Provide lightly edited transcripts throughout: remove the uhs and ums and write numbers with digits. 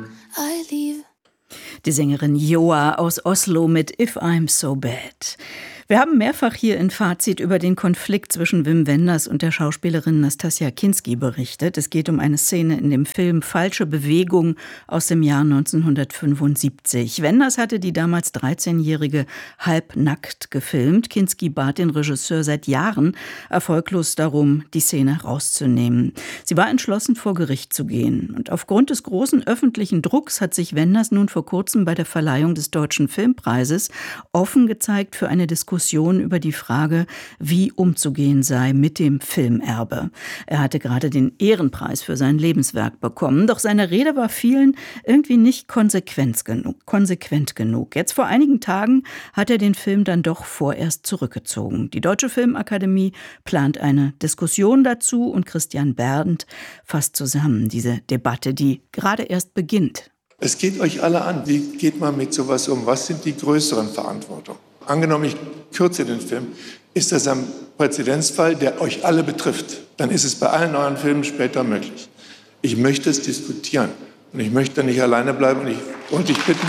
I leave. Die Sängerin Joa aus Oslo mit If I'm So Bad. Wir haben mehrfach hier in Fazit über den Konflikt zwischen Wim Wenders und der Schauspielerin Nastassja Kinski berichtet. Es geht um eine Szene in dem Film Falsche Bewegung aus dem Jahr 1975. Wenders hatte die damals 13-Jährige halbnackt gefilmt. Kinski bat den Regisseur seit Jahren erfolglos darum, die Szene rauszunehmen. Sie war entschlossen, vor Gericht zu gehen. Und aufgrund des großen öffentlichen Drucks hat sich Wenders nun vor kurzem bei der Verleihung des Deutschen Filmpreises offen gezeigt für eine Diskussion über die Frage, wie umzugehen sei mit dem Filmerbe. Er hatte gerade den Ehrenpreis für sein Lebenswerk bekommen, doch seine Rede war vielen irgendwie nicht konsequent genug. Jetzt vor einigen Tagen hat er den Film dann doch vorerst zurückgezogen. Die Deutsche Filmakademie plant eine Diskussion dazu und Christian Berndt fasst zusammen diese Debatte, die gerade erst beginnt. Es geht euch alle an. Wie geht man mit sowas um? Was sind die größeren Verantwortungen? Angenommen, ich kürze den Film, ist das ein Präzedenzfall, der euch alle betrifft. Dann ist es bei allen euren Filmen später möglich. Ich möchte es diskutieren und ich möchte nicht alleine bleiben und ich wollte dich bitten.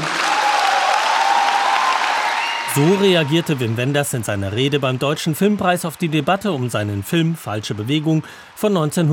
So reagierte Wim Wenders in seiner Rede beim Deutschen Filmpreis auf die Debatte um seinen Film Falsche Bewegung von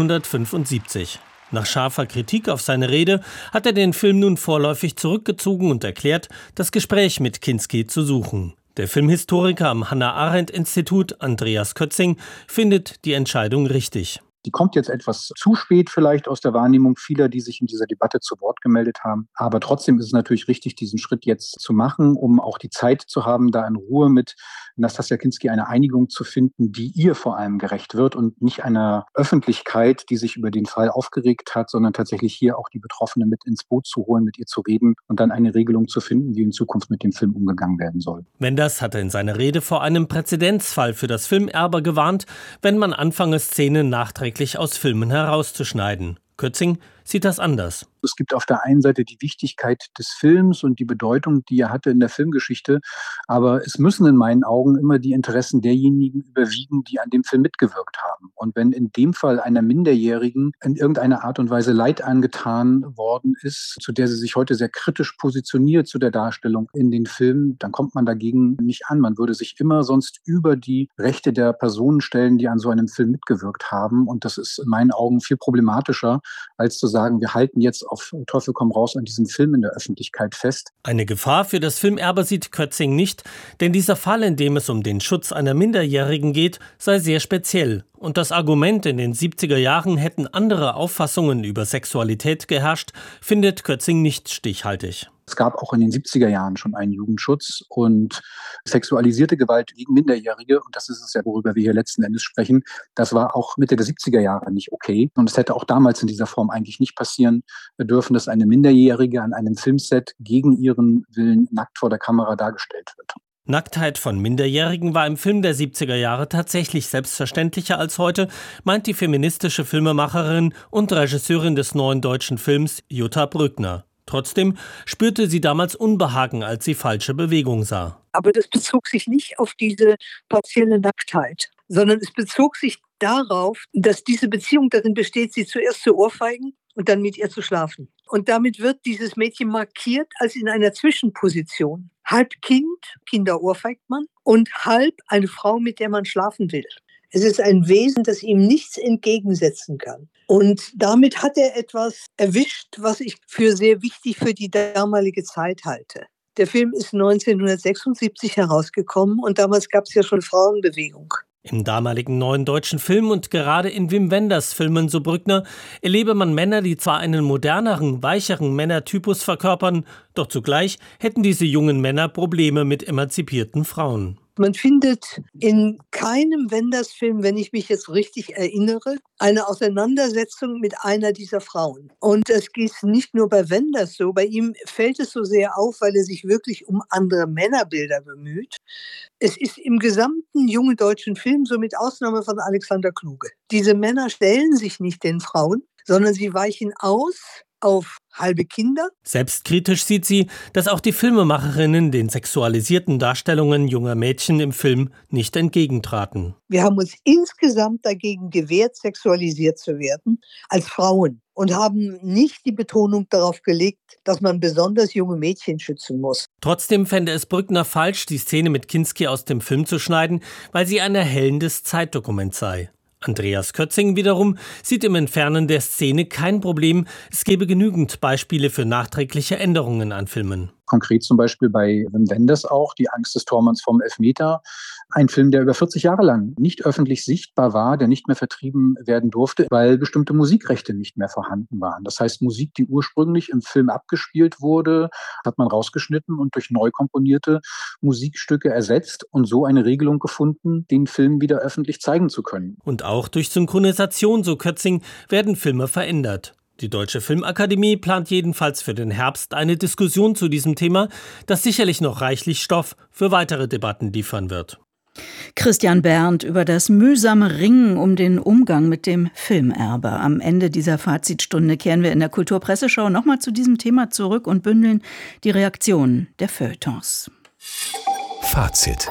1975. Nach scharfer Kritik auf seine Rede hat er den Film nun vorläufig zurückgezogen und erklärt, das Gespräch mit Kinski zu suchen. Der Filmhistoriker am Hannah-Arendt-Institut, Andreas Kötzing, findet die Entscheidung richtig. Die kommt jetzt etwas zu spät vielleicht aus der Wahrnehmung vieler, die sich in dieser Debatte zu Wort gemeldet haben. Aber trotzdem ist es natürlich richtig, diesen Schritt jetzt zu machen, um auch die Zeit zu haben, da in Ruhe mit Nastassja Kinski eine Einigung zu finden, die ihr vor allem gerecht wird und nicht einer Öffentlichkeit, die sich über den Fall aufgeregt hat, sondern tatsächlich hier auch die Betroffene mit ins Boot zu holen, mit ihr zu reden und dann eine Regelung zu finden, wie in Zukunft mit dem Film umgegangen werden soll. Wenders hatte in seiner Rede vor einem Präzedenzfall für das Filmerbe gewarnt, wenn man anfange, Szenen nachträglich aus Filmen herauszuschneiden. Kötzing sieht das anders. Es gibt auf der einen Seite die Wichtigkeit des Films und die Bedeutung, die er hatte in der Filmgeschichte. Aber es müssen in meinen Augen immer die Interessen derjenigen überwiegen, die an dem Film mitgewirkt haben. Und wenn in dem Fall einer Minderjährigen in irgendeiner Art und Weise Leid angetan worden ist, zu der sie sich heute sehr kritisch positioniert zu der Darstellung in den Filmen, dann kommt man dagegen nicht an. Man würde sich immer sonst über die Rechte der Personen stellen, die an so einem Film mitgewirkt haben. Und das ist in meinen Augen viel problematischer, als zu sagen, wir halten jetzt auf Teufel komm raus an diesem Film in der Öffentlichkeit fest. Eine Gefahr für das Filmerbe sieht Kötzing nicht, denn dieser Fall, in dem es um den Schutz einer Minderjährigen geht, sei sehr speziell. Und das Argument, in den 70er Jahren hätten andere Auffassungen über Sexualität geherrscht, findet Kötzing nicht stichhaltig. Es gab auch in den 70er Jahren schon einen Jugendschutz und sexualisierte Gewalt gegen Minderjährige, und das ist es ja, worüber wir hier letzten Endes sprechen, das war auch Mitte der 70er Jahre nicht okay. Und es hätte auch damals in dieser Form eigentlich nicht passieren dürfen, dass eine Minderjährige an einem Filmset gegen ihren Willen nackt vor der Kamera dargestellt wird. Nacktheit von Minderjährigen war im Film der 70er Jahre tatsächlich selbstverständlicher als heute, meint die feministische Filmemacherin und Regisseurin des neuen deutschen Films Jutta Brückner. Trotzdem spürte sie damals Unbehagen, als sie Falsche Bewegung sah. Aber das bezog sich nicht auf diese partielle Nacktheit, sondern es bezog sich darauf, dass diese Beziehung darin besteht, sie zuerst zu ohrfeigen und dann mit ihr zu schlafen. Und damit wird dieses Mädchen markiert als in einer Zwischenposition. Halb Kind, Kinder ohrfeigt man, und halb eine Frau, mit der man schlafen will. Es ist ein Wesen, das ihm nichts entgegensetzen kann. Und damit hat er etwas erwischt, was ich für sehr wichtig für die damalige Zeit halte. Der Film ist 1976 herausgekommen und damals gab es ja schon Frauenbewegung. Im damaligen neuen deutschen Film und gerade in Wim Wenders Filmen, so Brückner, erlebe man Männer, die zwar einen moderneren, weicheren Männertypus verkörpern, doch zugleich hätten diese jungen Männer Probleme mit emanzipierten Frauen. Man findet in keinem Wenders-Film, wenn ich mich jetzt richtig erinnere, eine Auseinandersetzung mit einer dieser Frauen. Und das ist nicht nur bei Wenders so, bei ihm fällt es so sehr auf, weil er sich wirklich um andere Männerbilder bemüht. Es ist im gesamten jungen deutschen Film, so mit Ausnahme von Alexander Kluge. Diese Männer stellen sich nicht den Frauen, sondern sie weichen aus auf halbe Kinder. Selbstkritisch sieht sie, dass auch die Filmemacherinnen den sexualisierten Darstellungen junger Mädchen im Film nicht entgegentraten. Wir haben uns insgesamt dagegen gewehrt, sexualisiert zu werden als Frauen. und haben nicht die Betonung darauf gelegt, dass man besonders junge Mädchen schützen muss. Trotzdem fände es Brückner falsch, die Szene mit Kinski aus dem Film zu schneiden, weil sie ein erhellendes Zeitdokument sei. Andreas Kötzing wiederum sieht im Entfernen der Szene kein Problem. Es gebe genügend Beispiele für nachträgliche Änderungen an Filmen. Konkret zum Beispiel bei Wim Wenders auch, Die Angst des Tormanns vom Elfmeter. Ein Film, der über 40 Jahre lang nicht öffentlich sichtbar war, der nicht mehr vertrieben werden durfte, weil bestimmte Musikrechte nicht mehr vorhanden waren. Das heißt, Musik, die ursprünglich im Film abgespielt wurde, hat man rausgeschnitten und durch neu komponierte Musikstücke ersetzt und so eine Regelung gefunden, den Film wieder öffentlich zeigen zu können. Und auch durch Synchronisation, so Kötzing, werden Filme verändert. Die Deutsche Filmakademie plant jedenfalls für den Herbst eine Diskussion zu diesem Thema, das sicherlich noch reichlich Stoff für weitere Debatten liefern wird. Christian Berndt über das mühsame Ringen um den Umgang mit dem Filmerbe. Am Ende dieser Fazitstunde kehren wir in der Kulturpresseschau nochmal zu diesem Thema zurück und bündeln die Reaktionen der Feuilletons. Fazit.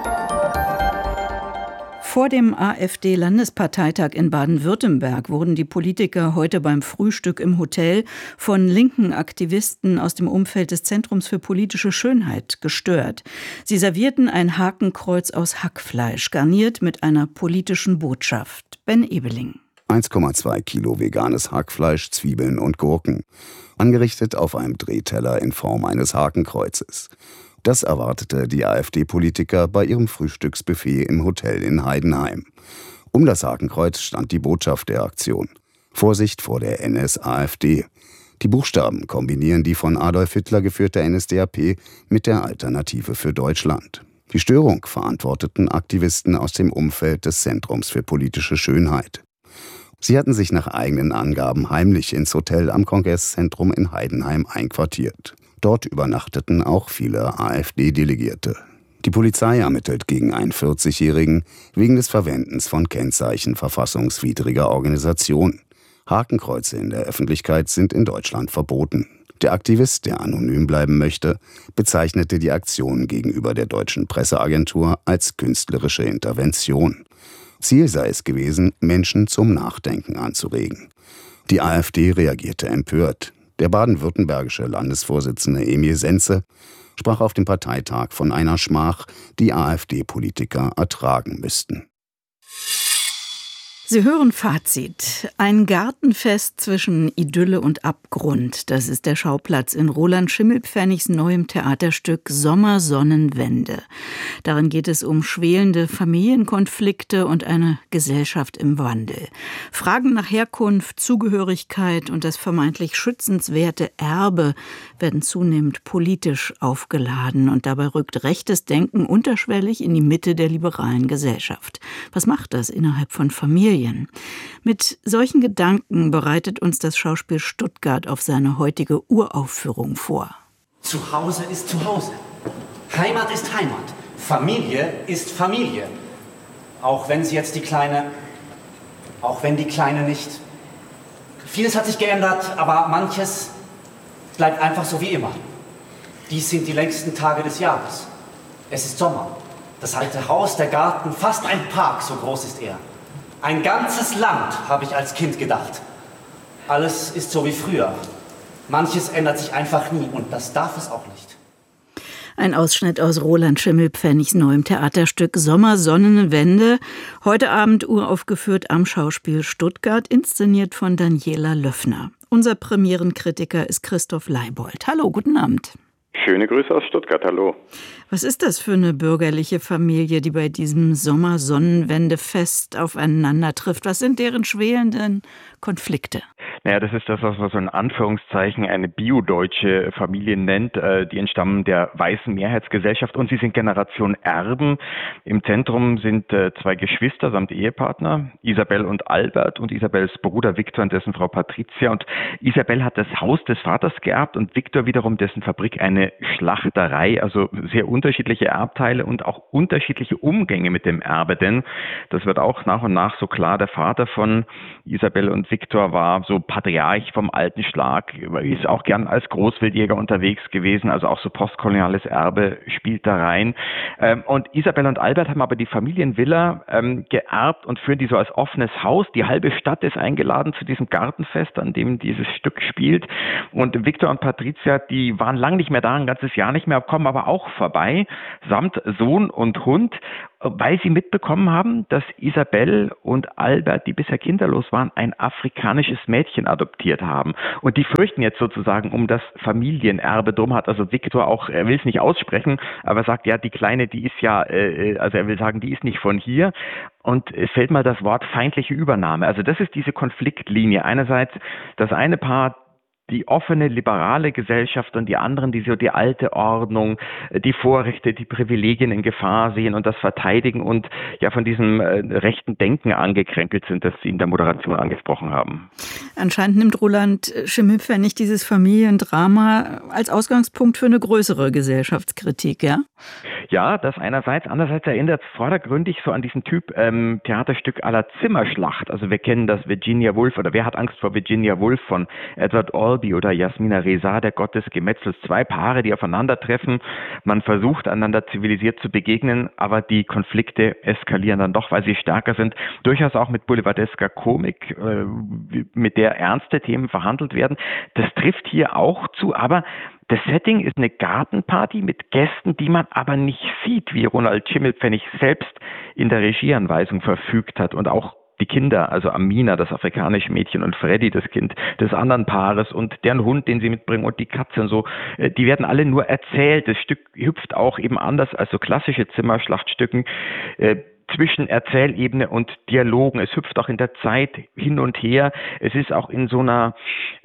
Vor dem AfD-Landesparteitag in Baden-Württemberg wurden die Politiker heute beim Frühstück im Hotel von linken Aktivisten aus dem Umfeld des Zentrums für politische Schönheit gestört. Sie servierten ein Hakenkreuz aus Hackfleisch, garniert mit einer politischen Botschaft. Ben Ebeling. 1,2 Kilo veganes Hackfleisch, Zwiebeln und Gurken. Angerichtet auf einem Drehteller in Form eines Hakenkreuzes. Das erwartete die AfD-Politiker bei ihrem Frühstücksbuffet im Hotel in Heidenheim. Um das Hakenkreuz stand die Botschaft der Aktion. Vorsicht vor der NSAfD. Die Buchstaben kombinieren die von Adolf Hitler geführte NSDAP mit der Alternative für Deutschland. Die Störung verantworteten Aktivisten aus dem Umfeld des Zentrums für politische Schönheit. Sie hatten sich nach eigenen Angaben heimlich ins Hotel am Kongresszentrum in Heidenheim einquartiert. Dort übernachteten auch viele AfD-Delegierte. Die Polizei ermittelt gegen einen 40-Jährigen wegen des Verwendens von Kennzeichen verfassungswidriger Organisation. Hakenkreuze in der Öffentlichkeit sind in Deutschland verboten. Der Aktivist, der anonym bleiben möchte, bezeichnete die Aktion gegenüber der deutschen Presseagentur als künstlerische Intervention. Ziel sei es gewesen, Menschen zum Nachdenken anzuregen. Die AfD reagierte empört. Der baden-württembergische Landesvorsitzende Emil Senze sprach auf dem Parteitag von einer Schmach, die AfD-Politiker ertragen müssten. Sie hören Fazit. Ein Gartenfest zwischen Idylle und Abgrund. Das ist der Schauplatz in Roland Schimmelpfennigs neuem Theaterstück Sommersonnenwende. Darin geht es um schwelende Familienkonflikte und eine Gesellschaft im Wandel. Fragen nach Herkunft, Zugehörigkeit und das vermeintlich schützenswerte Erbe werden zunehmend politisch aufgeladen. Und dabei rückt rechtes Denken unterschwellig in die Mitte der liberalen Gesellschaft. Was macht das innerhalb von Familien? Mit solchen Gedanken bereitet uns das Schauspiel Stuttgart auf seine heutige Uraufführung vor. Zuhause ist Zuhause. Heimat ist Heimat. Familie ist Familie. Auch wenn die Kleine nicht. Vieles hat sich geändert, aber manches bleibt einfach so wie immer. Dies sind die längsten Tage des Jahres. Es ist Sommer. Das alte Haus, der Garten, fast ein Park, so groß ist er. Ein ganzes Land, habe ich als Kind gedacht. Alles ist so wie früher. Manches ändert sich einfach nie und das darf es auch nicht. Ein Ausschnitt aus Roland Schimmelpfennigs neuem Theaterstück Sommersonnenwende. Heute Abend uraufgeführt am Schauspiel Stuttgart, inszeniert von Daniela Löffner. Unser Premierenkritiker ist Christoph Leibold. Hallo, guten Abend. Schöne Grüße aus Stuttgart, hallo. Was ist das für eine bürgerliche Familie, die bei diesem Sommersonnenwendefest aufeinander trifft? Was sind deren schwelenden Konflikte? Naja, das ist das, was man so in Anführungszeichen eine biodeutsche Familie nennt. Die entstammen der weißen Mehrheitsgesellschaft und sie sind Generation Erben. Im Zentrum sind zwei Geschwister samt Ehepartner, Isabel und Albert, und Isabels Bruder Viktor und dessen Frau Patricia. Und Isabel hat das Haus des Vaters geerbt und Viktor wiederum dessen Fabrik, eine Schlachterei. Also sehr unterschiedliche Erbteile und auch unterschiedliche Umgänge mit dem Erbe. Denn das wird auch nach und nach so klar, der Vater von Isabel und Viktor war so Patriarch vom alten Schlag, ist auch gern als Großwildjäger unterwegs gewesen, also auch so postkoloniales Erbe spielt da rein. Und Isabel und Albert haben aber die Familienvilla geerbt und führen die so als offenes Haus. Die halbe Stadt ist eingeladen zu diesem Gartenfest, an dem dieses Stück spielt. Und Victor und Patricia, die waren lang nicht mehr da, ein ganzes Jahr nicht mehr, kommen aber auch vorbei, samt Sohn und Hund, weil sie mitbekommen haben, dass Isabel und Albert, die bisher kinderlos waren, ein afrikanisches Mädchen adoptiert haben. Und die fürchten jetzt sozusagen um das Familienerbe. Drum hat also Victor auch, er will es nicht aussprechen, aber sagt, ja, die Kleine, die ist ja, also er will sagen, die ist nicht von hier. Und es fällt mal das Wort feindliche Übernahme. Also das ist diese Konfliktlinie. Einerseits das eine Paar, die offene, liberale Gesellschaft und die anderen, die so die alte Ordnung, die Vorrechte, die Privilegien in Gefahr sehen und das verteidigen und ja von diesem rechten Denken angekränkelt sind, das Sie in der Moderation angesprochen haben. Anscheinend nimmt Roland Schimmelpfennig dieses Familiendrama als Ausgangspunkt für eine größere Gesellschaftskritik, ja? Ja, das einerseits. Andererseits erinnert es vordergründig so an diesen Typ Theaterstück à la Zimmerschlacht. Also wir kennen das Virginia Woolf oder Wer hat Angst vor Virginia Woolf von Edward Albee oder Jasmina Reza, der Gott des Gemetzels. Zwei Paare, die aufeinandertreffen. Man versucht, einander zivilisiert zu begegnen, aber die Konflikte eskalieren dann doch, weil sie stärker sind. Durchaus auch mit boulevardesker Komik, mit der ernste Themen verhandelt werden. Das trifft hier auch zu, aber das Setting ist eine Gartenparty mit Gästen, die man aber nicht sieht, wie Roland Schimmelpfennig selbst in der Regieanweisung verfügt hat und auch die Kinder, also Amina, das afrikanische Mädchen, und Freddy, das Kind des anderen Paares und deren Hund, den sie mitbringen und die Katze und so, die werden alle nur erzählt. Das Stück hüpft auch eben anders als so klassische Zimmerschlachtstücken zwischen Erzählebene und Dialogen. Es hüpft auch in der Zeit hin und her. Es ist auch in so einer,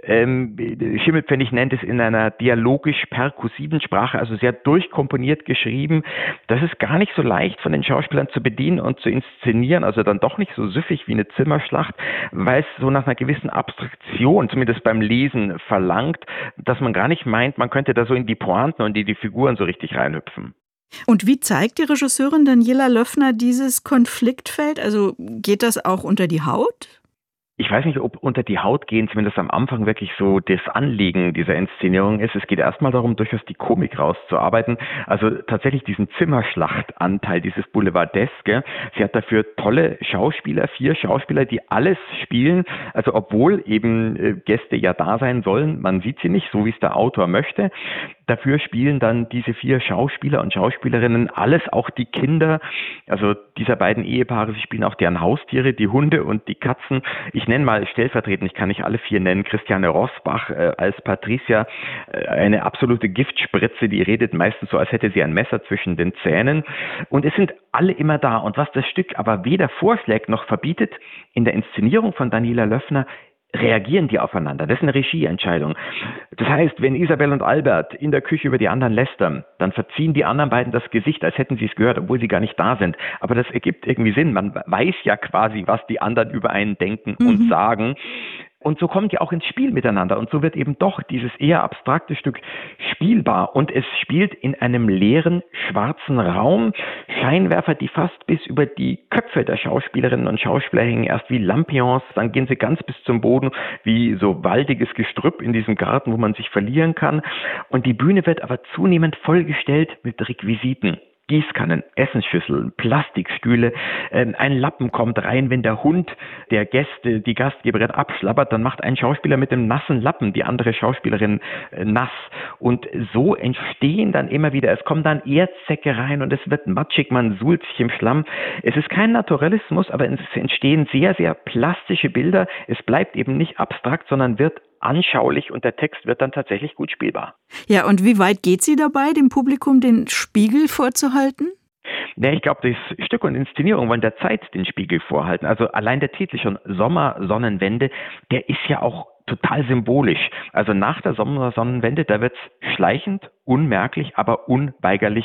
Schimmelpfennig nennt es in einer dialogisch-perkussiven Sprache, also sehr durchkomponiert geschrieben. Das ist gar nicht so leicht von den Schauspielern zu bedienen und zu inszenieren, also dann doch nicht so süffig wie eine Zimmerschlacht, weil es so nach einer gewissen Abstraktion, zumindest beim Lesen, verlangt, dass man gar nicht meint, man könnte da so in die Pointen und in die Figuren so richtig reinhüpfen. Und wie zeigt die Regisseurin Daniela Löffner dieses Konfliktfeld? Also geht das auch unter die Haut? Ich weiß nicht, ob unter die Haut gehen, zumindest am Anfang wirklich so das Anliegen dieser Inszenierung ist. Es geht erstmal darum, durchaus die Komik rauszuarbeiten. Also tatsächlich diesen Zimmerschlachtanteil, dieses Boulevardeske. Sie hat dafür tolle Schauspieler, 4 Schauspieler, die alles spielen. Also obwohl eben Gäste ja da sein sollen, man sieht sie nicht, so wie es der Autor möchte. Dafür spielen dann diese 4 Schauspieler und Schauspielerinnen alles, auch die Kinder, also dieser beiden Ehepaare, sie spielen auch deren Haustiere, die Hunde und die Katzen. Ich nenne mal stellvertretend, ich kann nicht alle 4 nennen, Christiane Rosbach als Patricia, eine absolute Giftspritze, die redet meistens so, als hätte sie ein Messer zwischen den Zähnen. Und es sind alle immer da. Und was das Stück aber weder vorschlägt noch verbietet, in der Inszenierung von Daniela Löffner reagieren die aufeinander. Das ist eine Regieentscheidung. Das heißt, wenn Isabel und Albert in der Küche über die anderen lästern, dann verziehen die anderen beiden das Gesicht, als hätten sie es gehört, obwohl sie gar nicht da sind. Aber das ergibt irgendwie Sinn. Man weiß ja quasi, was die anderen über einen denken und sagen. Und so kommt ja auch ins Spiel miteinander. Und so wird eben doch dieses eher abstrakte Stück spielbar. Und es spielt in einem leeren, schwarzen Raum. Scheinwerfer, die fast bis über die Köpfe der Schauspielerinnen und Schauspieler hängen. Erst wie Lampions, dann gehen sie ganz bis zum Boden, wie so waldiges Gestrüpp in diesem Garten, wo man sich verlieren kann. Und die Bühne wird aber zunehmend vollgestellt mit Requisiten. Gießkannen, Essensschüsseln, Plastikstühle, ein Lappen kommt rein, wenn der Hund der Gäste, die Gastgeberin abschlabbert, dann macht ein Schauspieler mit dem nassen Lappen die andere Schauspielerin nass. Und so entstehen dann immer wieder, es kommen dann Erdsäcke rein und es wird matschig, man suhlt sich im Schlamm. Es ist kein Naturalismus, aber es entstehen sehr, sehr plastische Bilder. Es bleibt eben nicht abstrakt, sondern wird anschaulich und der Text wird dann tatsächlich gut spielbar. Ja, und wie weit geht sie dabei, dem Publikum den Spiegel vorzuhalten? Ja, ich glaube, das Stück und Inszenierung wollen der Zeit den Spiegel vorhalten. Also allein der Titel schon, Sommersonnenwende, der ist ja auch total symbolisch. Also nach der Sommersonnenwende, da wird es schleichend, unmerklich, aber unweigerlich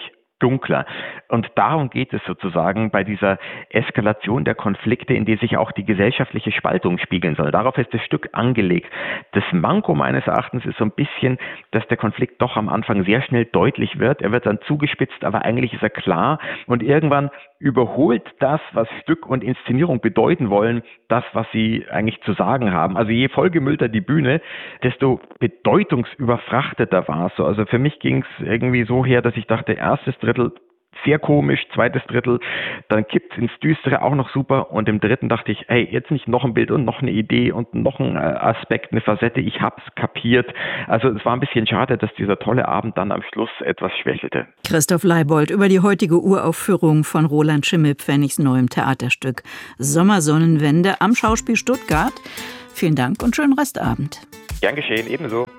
dunkler. Und darum geht es sozusagen bei dieser Eskalation der Konflikte, in der sich auch die gesellschaftliche Spaltung spiegeln soll. Darauf ist das Stück angelegt. Das Manko meines Erachtens ist so ein bisschen, dass der Konflikt doch am Anfang sehr schnell deutlich wird. Er wird dann zugespitzt, aber eigentlich ist er klar. Und irgendwann überholt das, was Stück und Inszenierung bedeuten wollen, das, was sie eigentlich zu sagen haben. Also je vollgemüllter die Bühne, desto bedeutungsüberfrachteter war es so. Also für mich ging es irgendwie so her, dass ich dachte, erstes Drittel sehr komisch, zweites Drittel, dann kippt es ins Düstere, auch noch super, und im dritten dachte ich, hey, jetzt nicht noch ein Bild und noch eine Idee und noch ein Aspekt, eine Facette, ich hab's kapiert. Also es war ein bisschen schade, dass dieser tolle Abend dann am Schluss etwas schwächelte. Christoph Leibold über die heutige Uraufführung von Roland Schimmelpfennigs neuem Theaterstück Sommersonnenwende am Schauspiel Stuttgart. Vielen Dank und schönen Restabend. Gern geschehen, ebenso.